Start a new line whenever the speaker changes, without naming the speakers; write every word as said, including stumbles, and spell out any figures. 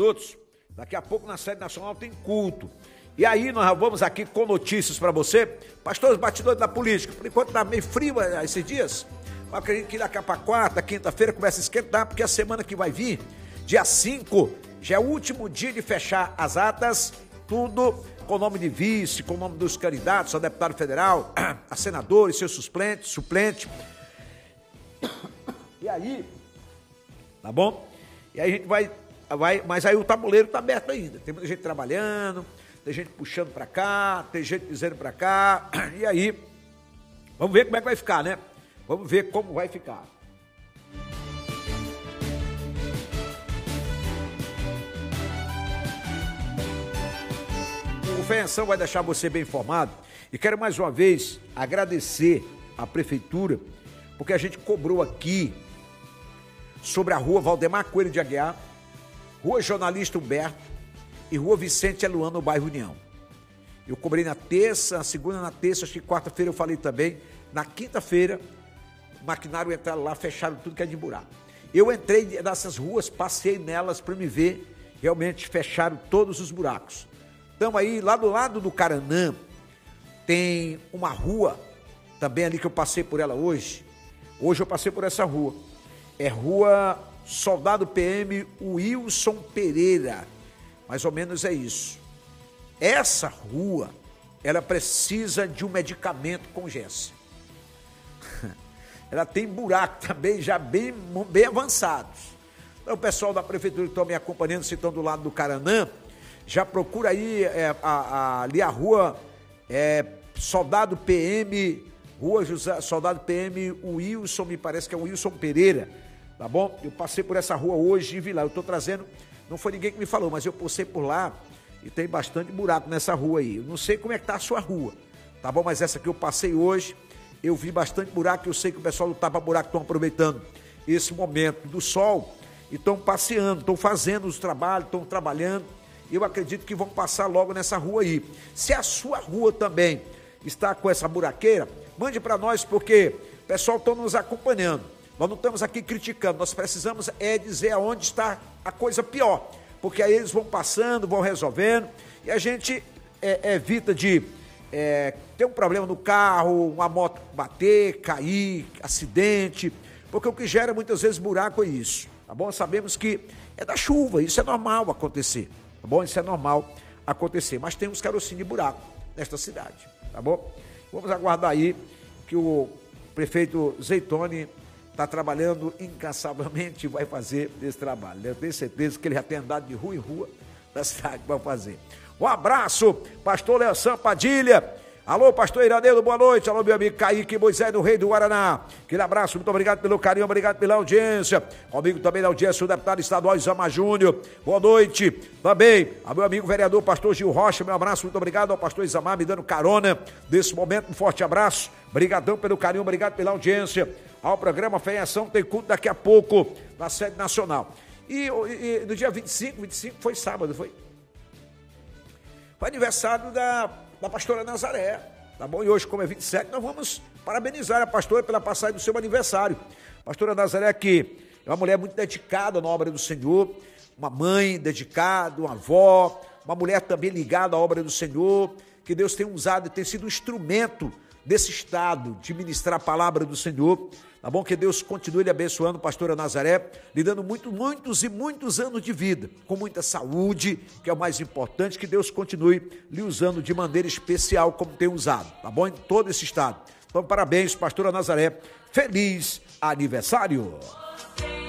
minutos. Daqui a pouco na sede nacional tem culto. E aí nós vamos aqui com notícias para você. Pastores, batidores da política. Por enquanto está meio frio esses dias. Eu acredito que daqui para quarta, quinta-feira começa a esquentar, porque a semana que vai vir, dia cinco, já é o último dia de fechar as atas, tudo com o nome de vice, com o nome dos candidatos a deputado federal, a senadores, seus suplentes, suplente. E aí, tá bom? E aí a gente vai, vai, mas aí o tabuleiro tá aberto ainda. Tem muita gente trabalhando, tem gente puxando para cá, tem gente dizendo para cá. E aí, vamos ver como é que vai ficar, né? Vamos ver como vai ficar. O Fenhação vai deixar você bem informado. E quero mais uma vez agradecer à prefeitura, porque a gente cobrou aqui sobre a rua Valdemar Coelho de Aguiar, rua Jornalista Humberto e rua Vicente Eluano, no bairro União. Eu cobrei na terça, na segunda, na terça, acho que quarta-feira eu falei também. Na quinta-feira, o maquinário entraram lá, fecharam tudo que é de buraco. Eu entrei nessas ruas, passei nelas para me ver, realmente fecharam todos os buracos. Então aí, lá do lado do Caranã, tem uma rua, também ali que eu passei por ela hoje. Hoje eu passei por essa rua. É rua Soldado P M Wilson Pereira. Mais ou menos é isso. Essa rua, ela precisa de um medicamento com Gessa. Ela tem buraco também, já bem, bem avançados. Então o pessoal da prefeitura que estão me acompanhando, se estão do lado do Caranã, já procura aí é, a, a, ali a rua é, Soldado P M, rua José, Soldado P M Wilson, me parece que é o Wilson Pereira, tá bom? Eu passei por essa rua hoje e vi lá, eu estou trazendo, não foi ninguém que me falou, mas eu passei por lá e tem bastante buraco nessa rua aí. Eu não sei como é que está a sua rua, tá bom? Mas essa que eu passei hoje, eu vi bastante buraco, eu sei que o pessoal do Tapa Buraco estão aproveitando esse momento do sol e estão passeando, estão fazendo os trabalhos, estão trabalhando. Eu acredito que vão passar logo nessa rua aí. Se a sua rua também está com essa buraqueira, mande para nós, porque o pessoal está nos acompanhando. Nós não estamos aqui criticando, nós precisamos é dizer aonde está a coisa pior, porque aí eles vão passando, vão resolvendo, e a gente é, evita de é, ter um problema no carro, uma moto bater, cair, acidente, porque o que gera muitas vezes buraco é isso, tá bom? Sabemos que é da chuva, isso é normal acontecer. Tá bom? Isso é normal acontecer, mas tem uns carocinhos de buraco nesta cidade, tá bom? Vamos aguardar aí que o prefeito Zeitone está trabalhando incansavelmente e vai fazer esse trabalho. Eu tenho certeza que ele já tem andado de rua em rua da cidade para fazer. Um abraço, pastor Leosan Padilha. Alô, pastor Iranedo, boa noite. Alô, meu amigo Kaique Moisés do Rei do Guaraná. Aquele abraço, muito obrigado pelo carinho, obrigado pela audiência. Comigo também na audiência, o deputado estadual Isamar Júnior. Boa noite. Também ao meu amigo vereador pastor Gil Rocha, meu abraço, muito obrigado ao pastor Isamar me dando carona nesse momento. Um forte abraço, obrigadão pelo carinho, obrigado pela audiência. Ao programa Fé em Ação, tem culto daqui a pouco na sede nacional. E, e no dia vinte e cinco, vinte e cinco foi sábado, foi? Foi aniversário da, da pastora Nazaré, tá bom? E hoje, como é vinte e sete, nós vamos parabenizar a pastora pela passagem do seu aniversário. Pastora Nazaré, que é uma mulher muito dedicada na obra do Senhor, uma mãe dedicada, uma avó, uma mulher também ligada à obra do Senhor, que Deus tem usado e tem sido um instrumento desse estado de ministrar a palavra do Senhor, tá bom? Que Deus continue lhe abençoando, pastora Nazaré, lhe dando muito, muitos e muitos anos de vida, com muita saúde, que é o mais importante, que Deus continue lhe usando de maneira especial, como tem usado, tá bom? Em todo esse estado. Então, parabéns, pastora Nazaré, feliz aniversário!